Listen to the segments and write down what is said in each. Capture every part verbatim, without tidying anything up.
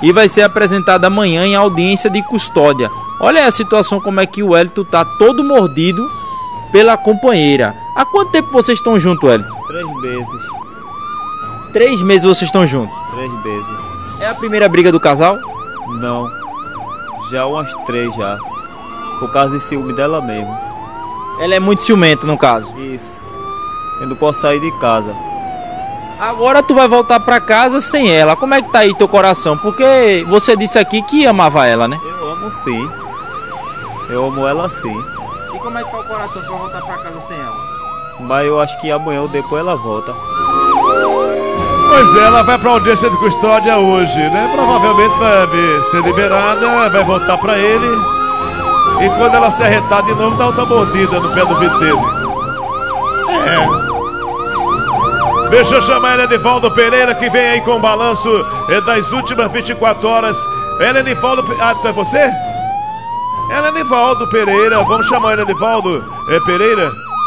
e vai ser apresentado amanhã em audiência de custódia. Olha a situação, como é que o Wellington tá todo mordido pela companheira. Há quanto tempo vocês estão juntos, Wellington? Três meses. Três meses vocês estão juntos? Três meses. É a primeira briga do casal? Não. Já umas três já. Por causa de ciúme dela mesmo. Ela é muito ciumenta, no caso? Isso. Eu não posso sair de casa. Agora tu vai voltar pra casa sem ela. Como é que tá aí teu coração? Porque você disse aqui que amava ela, né? Eu amo sim. Eu amo ela sim. E como é que tá o coração pra voltar pra casa sem ela? Mas eu acho que amanhã ou depois ela volta. Pois é, ela vai pra audiência de custódia hoje, né? Provavelmente vai ser liberada, vai voltar pra ele. E quando ela se arretar de novo, dá outra mordida no pé do vidro dele. É. Deixa eu chamar Helenivaldo Pereira, que vem aí com o balanço das últimas vinte e quatro horas. Helenivaldo... Ah, é você? Helenivaldo Pereira, vamos chamar Helenivaldo é, Pereira.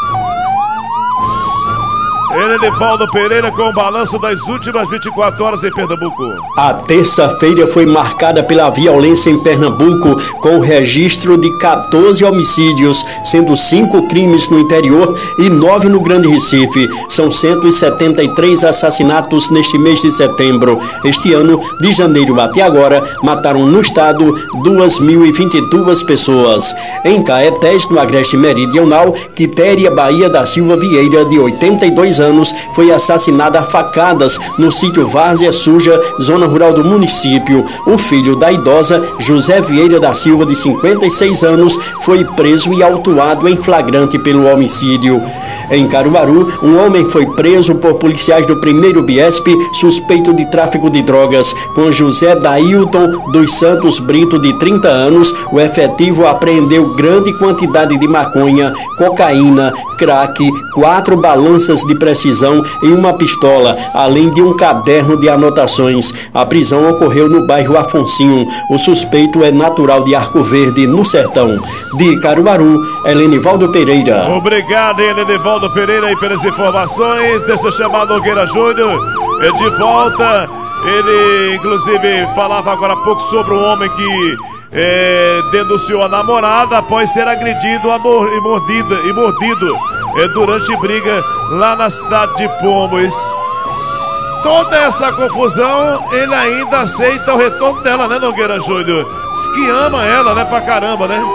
Helenivaldo Pereira com o balanço das últimas vinte e quatro horas em Pernambuco. A terça-feira foi marcada pela violência em Pernambuco, com o registro de quatorze homicídios, sendo cinco crimes no interior e nove no Grande Recife. São cento e setenta e três assassinatos neste mês de setembro. Este ano, de janeiro até agora, mataram no estado duas mil e vinte e duas pessoas. Em Caetés, no Agreste Meridional, Quitéria Bahia da Silva Vieira, de oitenta e dois anos, foi assassinada a facadas no sítio Várzea Suja, zona rural do município. O filho da idosa, José Vieira da Silva, de cinquenta e seis anos, foi preso e autuado em flagrante pelo homicídio. Em Caruaru, um homem foi preso por policiais do primeiro Biesp, suspeito de tráfico de drogas. Com José Dailton dos Santos Brito, de trinta anos, o efetivo apreendeu grande quantidade de maconha, cocaína, crack, quatro balanças de precisão e uma pistola, além de um caderno de anotações. A prisão ocorreu no bairro Afonsinho. O suspeito é natural de Arco Verde, no Sertão. De Caruaru, Helenivaldo Pereira. Obrigado, Helenivaldo Pereira, aí pelas informações. Deixa eu chamar Nogueira Júnior é de volta. Ele, inclusive, falava agora há pouco sobre um homem que é, denunciou a namorada após ser agredido e mordida, e mordido é, durante briga lá na cidade de Pombos. Toda essa confusão, ele ainda aceita o retorno dela, né, Nogueira Júnior? Diz que ama ela, né, pra caramba, né?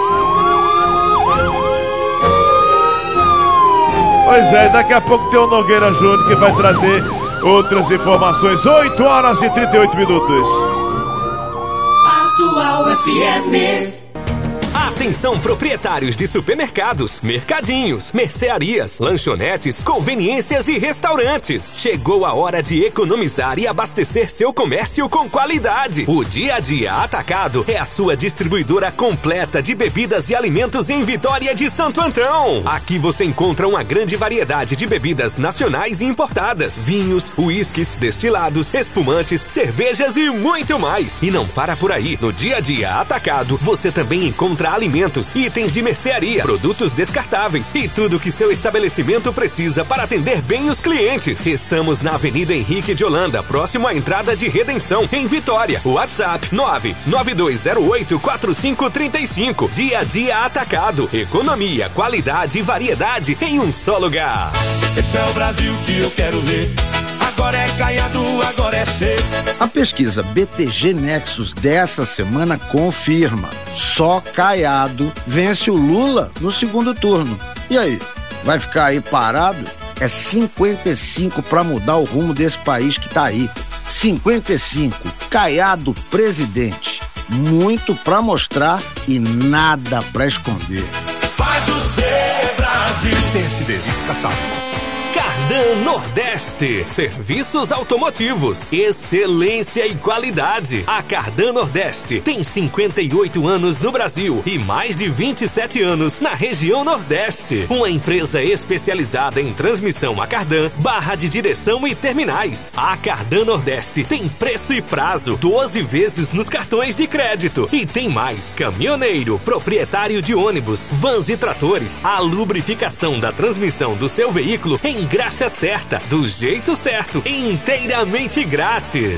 Pois é, daqui a pouco tem o Nogueira Júnior que vai trazer outras informações. oito horas e trinta e oito minutos. Atual F M. Atenção, proprietários de supermercados, mercadinhos, mercearias, lanchonetes, conveniências e restaurantes. Chegou a hora de economizar e abastecer seu comércio com qualidade. O Dia a Dia Atacado é a sua distribuidora completa de bebidas e alimentos em Vitória de Santo Antão. Aqui você encontra uma grande variedade de bebidas nacionais e importadas, vinhos, uísques, destilados, espumantes, cervejas e muito mais. E não para por aí. No Dia a Dia Atacado, você também encontra alimentos, itens de mercearia, produtos descartáveis e tudo que seu estabelecimento precisa para atender bem os clientes. Estamos na Avenida Henrique de Holanda, próximo à entrada de Redenção, em Vitória. WhatsApp nove nove dois zero oito quatro cinco três cinco. Dia a Dia Atacado. Economia, qualidade e variedade em um só lugar. Esse é o Brasil que eu quero ver. Agora é Caiado, agora é C. A pesquisa B T G Nexus dessa semana confirma: só Caiado vence o Lula no segundo turno. E aí, vai ficar aí parado? É cinquenta e cinco para mudar o rumo desse país que tá aí. cinquenta e cinco, Caiado presidente. Muito para mostrar e nada para esconder. Faz o C, Brasil. P S D, descaçado. Cardan Nordeste, serviços automotivos, excelência e qualidade. A Cardan Nordeste tem cinquenta e oito anos no Brasil e mais de vinte e sete anos na região Nordeste. Uma empresa especializada em transmissão a cardan, barra de direção e terminais. A Cardan Nordeste tem preço e prazo, doze vezes nos cartões de crédito. E tem mais: caminhoneiro, proprietário de ônibus, vans e tratores. A lubrificação da transmissão do seu veículo em graxa certa, do jeito certo, inteiramente grátis.